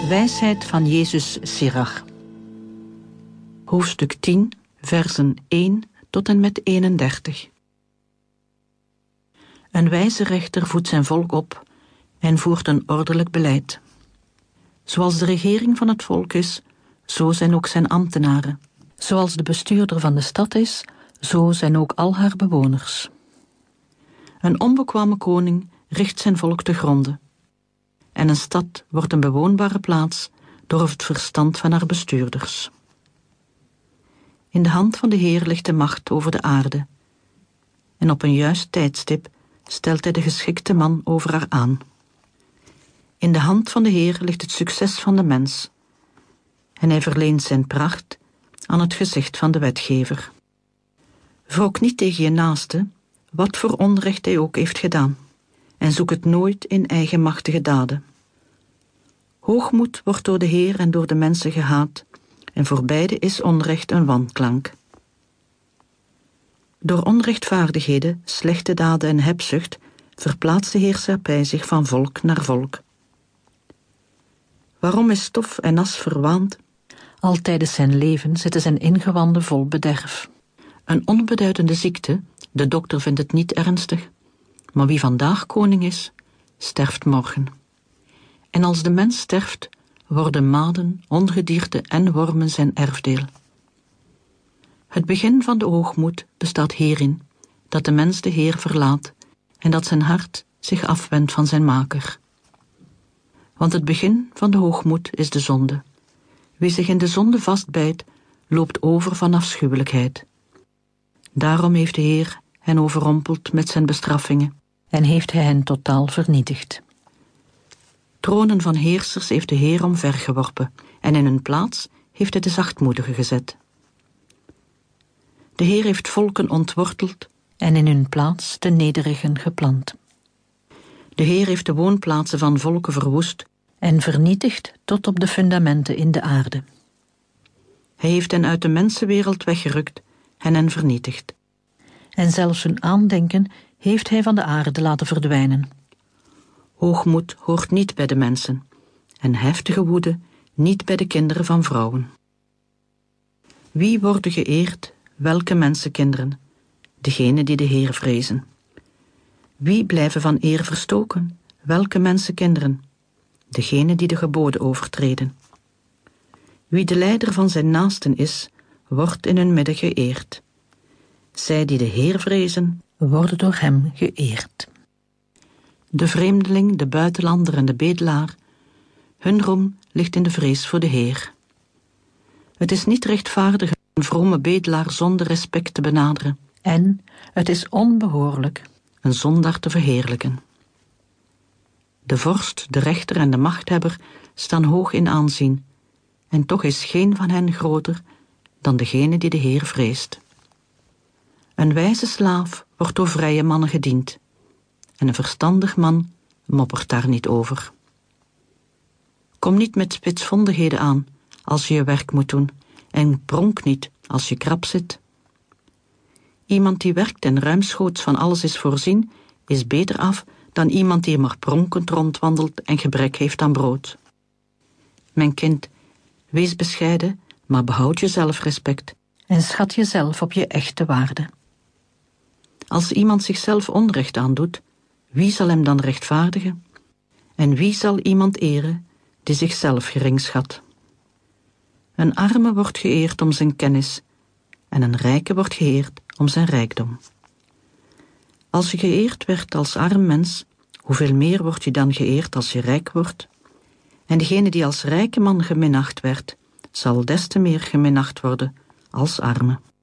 Wijsheid van Jezus Sirach. Hoofdstuk 10, versen 1 tot en met 31. Een wijze rechter voedt zijn volk op en voert een ordelijk beleid. Zoals de regering van het volk is, zo zijn ook zijn ambtenaren. Zoals de bestuurder van de stad is, zo zijn ook al haar bewoners. Een onbekwame koning richt zijn volk te gronde. En een stad wordt een bewoonbare plaats door het verstand van haar bestuurders. In de hand van de Heer ligt de macht over de aarde. En op een juist tijdstip stelt hij de geschikte man over haar aan. In de hand van de Heer ligt het succes van de mens. En hij verleent zijn pracht aan het gezicht van de wetgever. Wrok niet tegen je naaste, wat voor onrecht hij ook heeft gedaan. En zoek het nooit in eigenmachtige daden. Hoogmoed wordt door de Heer en door de mensen gehaat, en voor beide is onrecht een wanklank. Door onrechtvaardigheden, slechte daden en hebzucht verplaatst de heerschappij zich van volk naar volk. Waarom is stof en as verwaand? Al tijdens zijn leven zitten zijn ingewanden vol bederf. Een onbeduidende ziekte, de dokter vindt het niet ernstig, maar wie vandaag koning is, sterft morgen. En als de mens sterft, worden maden, ongedierte en wormen zijn erfdeel. Het begin van de hoogmoed bestaat hierin, dat de mens de Heer verlaat en dat zijn hart zich afwendt van zijn maker. Want het begin van de hoogmoed is de zonde. Wie zich in de zonde vastbijt, loopt over van afschuwelijkheid. Daarom heeft de Heer hen overrompeld met zijn bestraffingen en heeft hij hen totaal vernietigd. Tronen van heersers heeft de Heer omvergeworpen en in hun plaats heeft hij de zachtmoedigen gezet. De Heer heeft volken ontworteld en in hun plaats de nederigen geplant. De Heer heeft de woonplaatsen van volken verwoest en vernietigd tot op de fundamenten in de aarde. Hij heeft hen uit de mensenwereld weggerukt en hen vernietigd. En zelfs hun aandenken heeft hij van de aarde laten verdwijnen. Hoogmoed hoort niet bij de mensen en heftige woede niet bij de kinderen van vrouwen. Wie worden geëerd, welke mensenkinderen? Degenen die de Heer vrezen. Wie blijven van eer verstoken, welke mensenkinderen? Degenen die de geboden overtreden. Wie de leider van zijn naasten is, wordt in hun midden geëerd. Zij die de Heer vrezen, worden door hem geëerd. De vreemdeling, de buitenlander en de bedelaar, hun roem ligt in de vrees voor de Heer. Het is niet rechtvaardig een vrome bedelaar zonder respect te benaderen. En het is onbehoorlijk een zondaar te verheerlijken. De vorst, de rechter en de machthebber staan hoog in aanzien, en toch is geen van hen groter dan degene die de Heer vreest. Een wijze slaaf wordt door vrije mannen gediend, en een verstandig man moppert daar niet over. Kom niet met spitsvondigheden aan als je je werk moet doen, en pronk niet als je krap zit. Iemand die werkt en ruimschoots van alles is voorzien, is beter af dan iemand die maar pronkend rondwandelt en gebrek heeft aan brood. Mijn kind, wees bescheiden, maar behoud je zelfrespect en schat jezelf op je echte waarde. Als iemand zichzelf onrecht aandoet, wie zal hem dan rechtvaardigen? En wie zal iemand eren die zichzelf gering schat? Een arme wordt geëerd om zijn kennis en een rijke wordt geëerd om zijn rijkdom. Als je geëerd werd als arm mens, hoeveel meer word je dan geëerd als je rijk wordt? En degene die als rijke man geminacht werd, zal des te meer geminacht worden als arme.